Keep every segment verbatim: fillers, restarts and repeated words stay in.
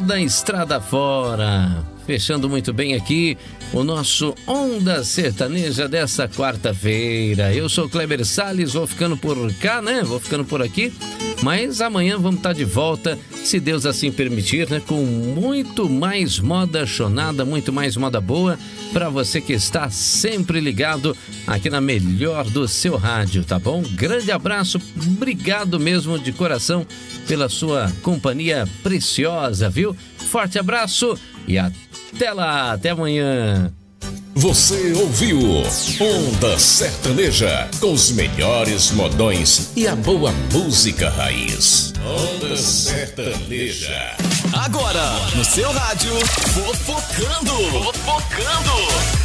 da estrada fora. Fechando muito bem aqui o nosso Onda Sertaneja dessa quarta-feira. Eu sou o Kleber Salles, vou ficando por cá, né? Vou ficando por aqui. Mas amanhã vamos estar de volta, se Deus assim permitir, né? Com muito mais moda chonada, muito mais moda boa para você que está sempre ligado aqui na melhor do seu rádio, tá bom? Grande abraço, obrigado mesmo de coração pela sua companhia preciosa, viu? Forte abraço e até lá, até amanhã. Você ouviu Onda Sertaneja, com os melhores modões e a boa música raiz. Onda Sertaneja. Agora, no seu rádio, Fofocando. Fofocando.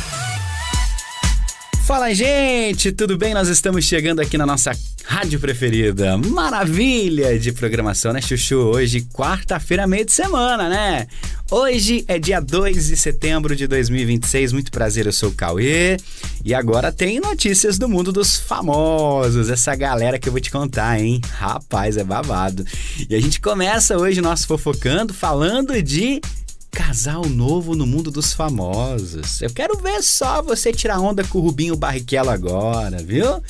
Fala, gente, tudo bem? Nós estamos chegando aqui na nossa rádio preferida. Maravilha de programação, né, Chuchu? Hoje, quarta-feira, meio de semana, né? Hoje é dia dois de setembro de dois mil e vinte e seis. Muito prazer, eu sou o Cauê. E agora tem notícias do mundo dos famosos. Essa galera que eu vou te contar, hein? Rapaz, é babado. E a gente começa hoje nosso Fofocando falando de casal novo no mundo dos famosos. Eu quero ver só você tirar onda com o Rubinho Barrichello agora, viu?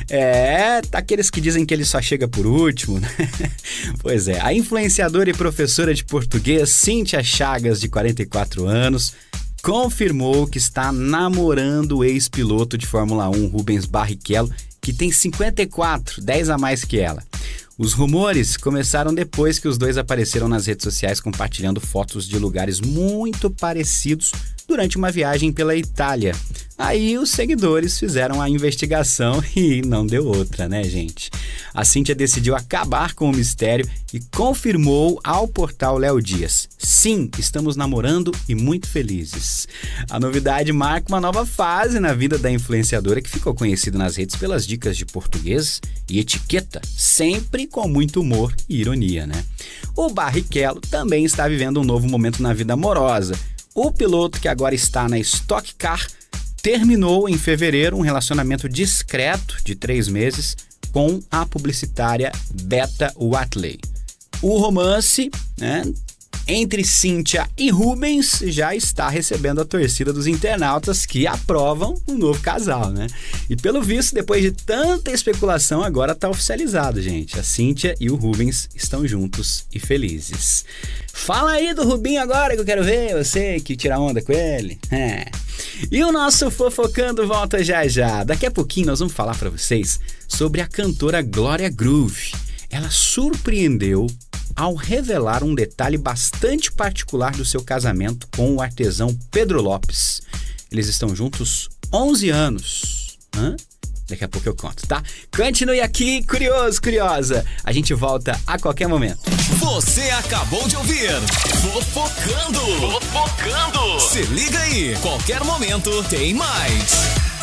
É, tá aqueles que dizem que ele só chega por último, né? Pois é, a influenciadora e professora de português Cíntia Chagas, de quarenta e quatro anos, confirmou que está namorando o ex-piloto de Fórmula um, Rubens Barrichello, que tem cinquenta e quatro, dez a mais que ela. Os rumores começaram depois que os dois apareceram nas redes sociais compartilhando fotos de lugares muito parecidos durante uma viagem pela Itália. Aí os seguidores fizeram a investigação e não deu outra, né, gente? A Cíntia decidiu acabar com o mistério e confirmou ao portal Léo Dias: sim, estamos namorando e muito felizes. A novidade marca uma nova fase na vida da influenciadora, que ficou conhecida nas redes pelas dicas de português e etiqueta, sempre com muito humor e ironia, né? O Barrichello também está vivendo um novo momento na vida amorosa. O piloto, que agora está na Stock Car, terminou em fevereiro um relacionamento discreto de três meses com a publicitária Beta Watley. O romance, né, entre Cíntia e Rubens já está recebendo a torcida dos internautas, que aprovam um novo casal, né? E pelo visto, depois de tanta especulação, agora está oficializado, gente. A Cíntia e o Rubens estão juntos e felizes. Fala aí do Rubinho agora, que eu quero ver você que tira onda com ele. É. E o nosso Fofocando volta já já. Daqui a pouquinho nós vamos falar para vocês sobre a cantora Glória Groove. Ela surpreendeu ao revelar um detalhe bastante particular do seu casamento com o artesão Pedro Lopes. Eles estão juntos onze anos. Hã? Daqui a pouco eu conto, tá? Continue aqui, curioso, curiosa. A gente volta a qualquer momento. Você acabou de ouvir Fofocando. Fofocando. Se liga aí, qualquer momento tem mais.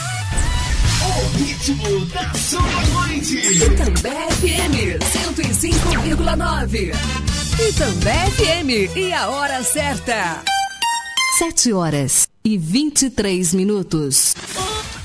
O ritmo da sua noite. Itambé F M cento e cinco vírgula nove. Itambé F M e a hora certa. Sete horas e vinte e três minutos.